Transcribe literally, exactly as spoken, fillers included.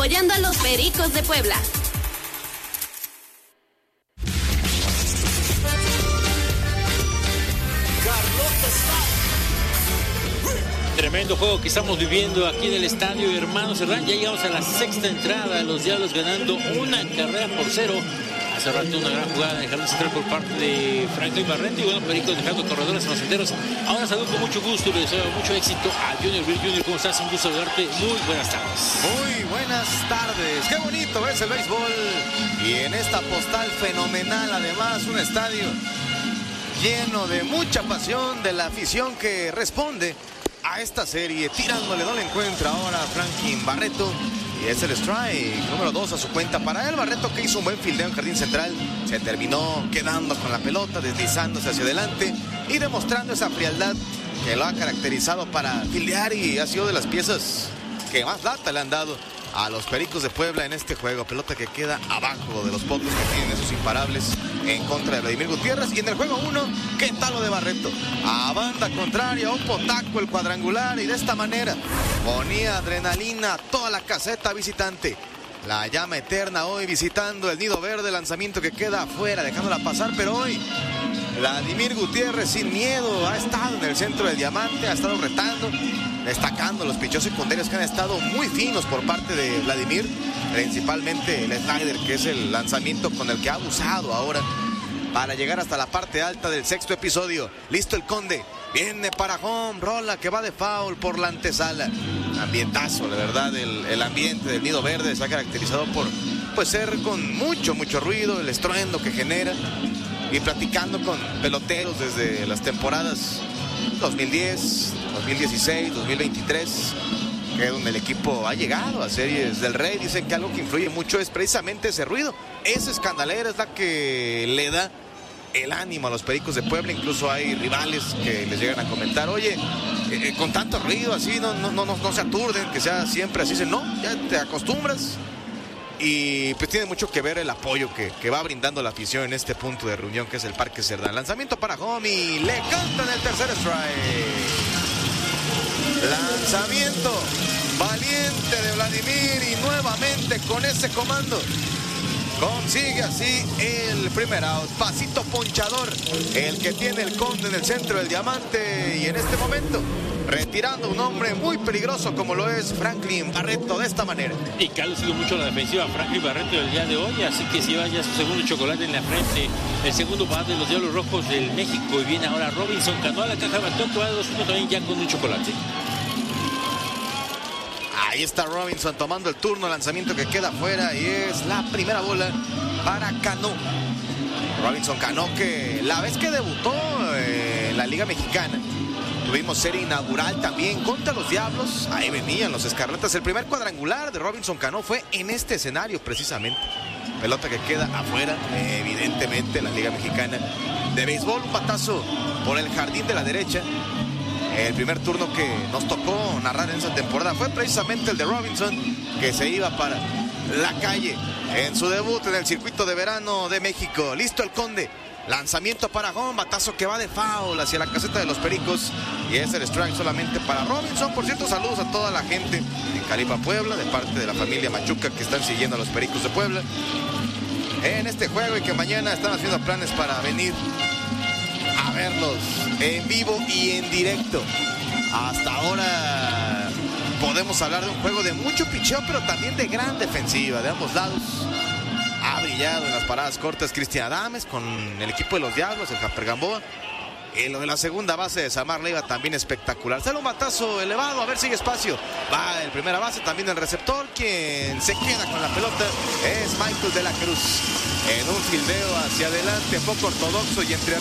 Apoyando a los Pericos de Puebla. Tremendo juego que estamos viviendo aquí en el estadio Hermano Cerdán. Ya llegamos a la sexta entrada, los Diablos ganando una carrera por cero. Hace rato una gran jugada en el jardín central por parte de Franklin Barreto y bueno, Pericos dejando corredores en los senderos. Ahora saludo con mucho gusto y le deseo mucho éxito a Junior Bill. Junior, ¿cómo estás? Un gusto de verte. Muy buenas tardes. Muy buenas tardes. Qué bonito es el béisbol. Y en esta postal fenomenal, además, un estadio lleno de mucha pasión de la afición que responde a esta serie. Tirándole, no le encuentra ahora a Franklin Barreto. Y es el strike número dos a su cuenta para él. Barreto, que hizo un buen fildeo en jardín central, se terminó quedando con la pelota, deslizándose hacia adelante y demostrando esa frialdad que lo ha caracterizado para fildear y ha sido de las piezas que más lata le han dado a los Pericos de Puebla en este juego. Pelota que queda abajo de los pocos que tienen esos imparables en contra de Vladimir Gutiérrez. Y en el juego uno, ¿qué tal lo de Barreto? A banda contraria, un potaco el cuadrangular y de esta manera ponía adrenalina a toda la caseta visitante. La llama eterna hoy visitando el Nido Verde, lanzamiento que queda afuera, dejándola pasar, pero hoy Vladimir Gutiérrez sin miedo ha estado en el centro del diamante, ha estado retando, destacando los pichos secundarios que han estado muy finos por parte de Vladimir, principalmente el slider, que es el lanzamiento con el que ha abusado ahora para llegar hasta la parte alta del sexto episodio. Listo el Conde, viene para home, rola que va de foul por la antesala. Ambientazo, la verdad, el, el ambiente del Nido Verde se ha caracterizado por pues ser con mucho, mucho ruido, el estruendo que genera. Y platicando con peloteros desde las temporadas dos mil diez, dos mil dieciséis, dos mil veintitrés, que es donde el equipo ha llegado a series del Rey, dicen que algo que influye mucho es precisamente ese ruido. Esa escandalera es la que le da el ánimo a los Pericos de Puebla. Incluso hay rivales que les llegan a comentar, oye, eh, con tanto ruido así, no, no, no, no se aturden, que sea siempre así. Dicen, no, ya te acostumbras. Y pues tiene mucho que ver el apoyo que, que va brindando la afición en este punto de reunión que es el Parque Cerdán. Lanzamiento para home y le cantan el tercer strike. Lanzamiento valiente de Vladimir y nuevamente con ese comando consigue así el primer out. Pasito ponchador el que tiene el Conde en el centro del diamante y en este momento retirando un hombre muy peligroso como lo es Franklin Barreto de esta manera. Y que ha lucido mucho la defensiva Franklin Barreto del día de hoy, así que si va ya su segundo chocolate en la frente, el segundo bate de los Diablos Rojos del México. Y viene ahora Robinson Cano a la caja de bateo, que va de dos uno también ya con un chocolate. Ahí está Robinson tomando el turno, lanzamiento que queda afuera y es la primera bola para Cano. Robinson Cano, que la vez que debutó en la Liga Mexicana tuvimos serie inaugural también contra los Diablos. Ahí venían los Escarlatas. El primer cuadrangular de Robinson Cano fue en este escenario precisamente. Pelota que queda afuera, evidentemente, en la Liga Mexicana de Béisbol. Un batazo por el jardín de la derecha. El primer turno que nos tocó narrar en esa temporada fue precisamente el de Robinson, que se iba para la calle en su debut en el circuito de verano de México. Listo el Conde. Lanzamiento para home, batazo que va de foul hacia la caseta de los Pericos. Y es el strike solamente para Robinson. Por cierto, saludos a toda la gente en Calipa, Puebla, de parte de la familia Machuca que están siguiendo a los Pericos de Puebla en este juego y que mañana están haciendo planes para venir a verlos en vivo y en directo. Hasta ahora podemos hablar de un juego de mucho picheo, pero también de gran defensiva de ambos lados. Ha brillado en las paradas cortas Cristian Adames con el equipo de los Diablos, el Hamper Gamboa. Y lo de la segunda base de Samar Leiva también espectacular. Sale un batazo elevado, a ver si hay espacio. Va el primera base, también el receptor. Quien se queda con la pelota es Michael de la Cruz. En un fildeo hacia adelante, poco ortodoxo y entre